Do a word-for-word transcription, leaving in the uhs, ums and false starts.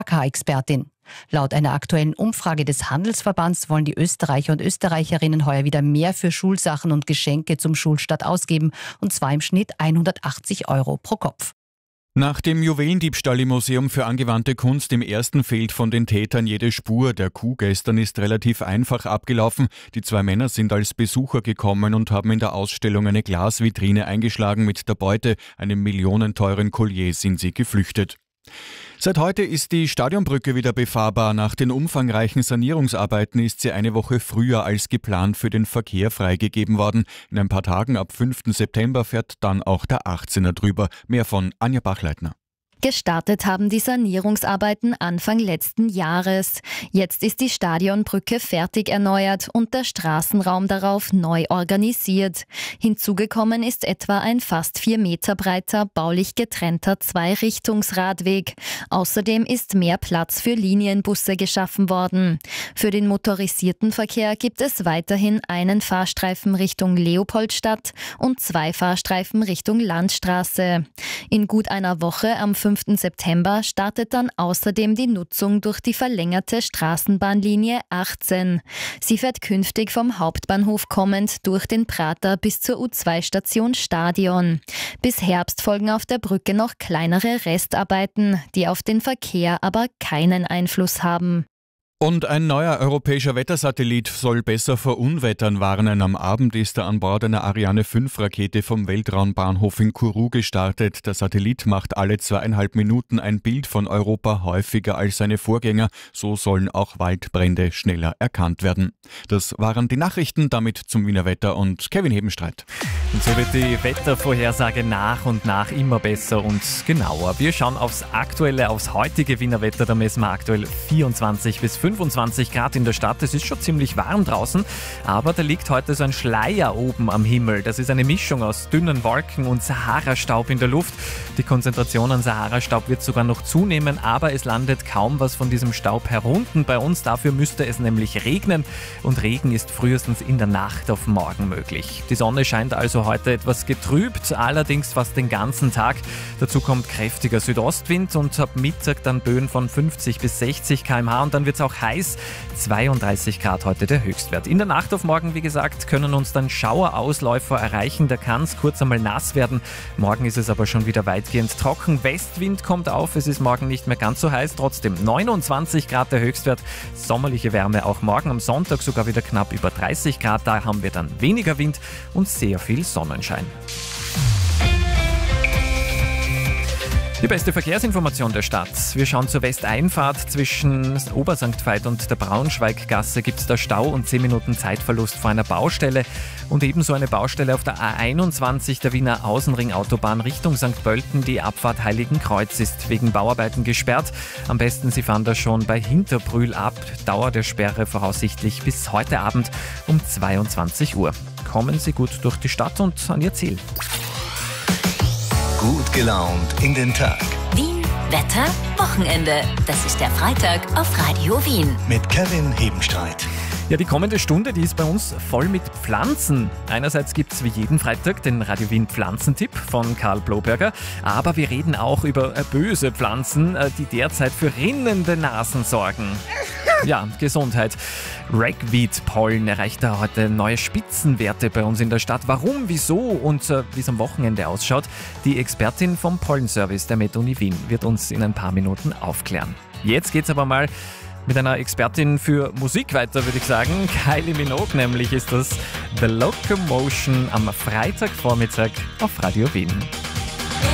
Expertin. Laut einer aktuellen Umfrage des Handelsverbands wollen die Österreicher und Österreicherinnen heuer wieder mehr für Schulsachen und Geschenke zum Schulstart ausgeben, und zwar im Schnitt hundertachtzig Euro pro Kopf. Nach dem Juwelendiebstahl im Museum für angewandte Kunst im Ersten fehlt von den Tätern jede Spur. Der Coup gestern ist relativ einfach abgelaufen. Die zwei Männer sind als Besucher gekommen und haben in der Ausstellung eine Glasvitrine eingeschlagen. Mit der Beute, einem millionenteuren Collier, sind sie geflüchtet. Seit heute ist die Stadionbrücke wieder befahrbar. Nach den umfangreichen Sanierungsarbeiten ist sie eine Woche früher als geplant für den Verkehr freigegeben worden. In ein paar Tagen, ab fünften September, fährt dann auch der achtzehner drüber. Mehr von Anja Bachleitner. Gestartet haben die Sanierungsarbeiten Anfang letzten Jahres. Jetzt ist die Stadionbrücke fertig erneuert und der Straßenraum darauf neu organisiert. Hinzugekommen ist etwa ein fast vier Meter breiter, baulich getrennter Zweirichtungsradweg. Außerdem ist mehr Platz für Linienbusse geschaffen worden. Für den motorisierten Verkehr gibt es weiterhin einen Fahrstreifen Richtung Leopoldstadt und zwei Fahrstreifen Richtung Landstraße. In gut einer Woche am fünften September startet dann außerdem die Nutzung durch die verlängerte Straßenbahnlinie achtzehn. Sie fährt künftig vom Hauptbahnhof kommend durch den Prater bis zur U zwei Station Stadion. Bis Herbst folgen auf der Brücke noch kleinere Restarbeiten, die auf den Verkehr aber keinen Einfluss haben. Und ein neuer europäischer Wettersatellit soll besser vor Unwettern warnen. Am Abend ist er an Bord einer Ariane fünf Rakete vom Weltraumbahnhof in Kourou gestartet. Der Satellit macht alle zweieinhalb Minuten ein Bild von Europa, häufiger als seine Vorgänger. So sollen auch Waldbrände schneller erkannt werden. Das waren die Nachrichten, damit zum Wiener Wetter und Kevin Hebenstreit. Und so wird die Wettervorhersage nach und nach immer besser und genauer. Wir schauen aufs aktuelle, aufs heutige Wiener Wetter. Da messen wir aktuell vierundzwanzig bis fünfundzwanzig Grad in der Stadt. Es ist schon ziemlich warm draußen, aber da liegt heute so ein Schleier oben am Himmel. Das ist eine Mischung aus dünnen Wolken und Sahara-Staub in der Luft. Die Konzentration an Sahara-Staub wird sogar noch zunehmen, aber es landet kaum was von diesem Staub herunter bei uns. Dafür müsste es nämlich regnen und Regen ist frühestens in der Nacht auf morgen möglich. Die Sonne scheint also heute etwas getrübt, allerdings fast den ganzen Tag. Dazu kommt kräftiger Südostwind und ab Mittag dann Böen von fünfzig bis sechzig Kilometer pro Stunde und dann wird es auch heiß. zweiunddreißig Grad heute der Höchstwert. In der Nacht auf morgen, wie gesagt, können uns dann Schauerausläufer erreichen. Da kann es kurz einmal nass werden. Morgen ist es aber schon wieder weitgehend trocken. Westwind kommt auf. Es ist morgen nicht mehr ganz so heiß. Trotzdem neunundzwanzig Grad der Höchstwert. Sommerliche Wärme auch morgen. Am Sonntag sogar wieder knapp über dreißig Grad. Da haben wir dann weniger Wind und sehr viel Sonnenschein. Die beste Verkehrsinformation der Stadt. Wir schauen zur Westeinfahrt. Zwischen Obersankt Veit und der Braunschweiggasse gibt es da Stau und zehn Minuten Zeitverlust vor einer Baustelle. Und ebenso eine Baustelle auf der A einundzwanzig, der Wiener Außenringautobahn Richtung Sankt Pölten. Die Abfahrt Heiligenkreuz ist wegen Bauarbeiten gesperrt. Am besten Sie fahren da schon bei Hinterbrühl ab. Dauer der Sperre voraussichtlich bis heute Abend um zweiundzwanzig Uhr. Kommen Sie gut durch die Stadt und an Ihr Ziel. Gut gelaunt in den Tag. Wien, Wetter, Wochenende. Das ist der Freitag auf Radio Wien. Mit Kevin Hebenstreit. Ja, die kommende Stunde, die ist bei uns voll mit Pflanzen. Einerseits gibt es wie jeden Freitag den Radio Wien Pflanzentipp von Karl Bloberger, aber wir reden auch über äh, böse Pflanzen, äh, die derzeit für rinnende Nasen sorgen. Ja, Gesundheit. Ragweed-Pollen erreicht da heute neue Spitzenwerte bei uns in der Stadt. Warum, wieso und äh, wie es am Wochenende ausschaut, die Expertin vom Pollenservice der MedUni Wien wird uns in ein paar Minuten aufklären. Jetzt geht's aber mal mit einer Expertin für Musik weiter, würde ich sagen. Kylie Minogue nämlich ist das. The Locomotion am Freitagvormittag auf Radio Wien.